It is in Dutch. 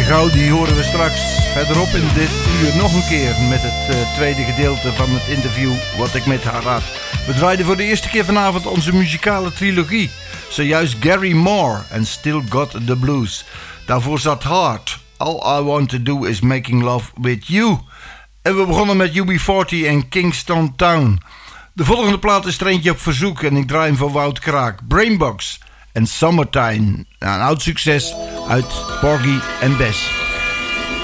Gauw, die horen we straks verderop in dit uur nog een keer met het tweede gedeelte van het interview wat ik met haar had. We draaiden voor de eerste keer vanavond onze muzikale trilogie. Zojuist Gary Moore en Still Got the Blues. Daarvoor zat Heart. All I Want to Do is Making Love with You. En we begonnen met UB40 en Kingston Town. De volgende plaat is er eentje op verzoek en ik draai hem voor Wout Kraak. Brainbox en Summertime. Nou, een oud succes uit Porgy en Bess.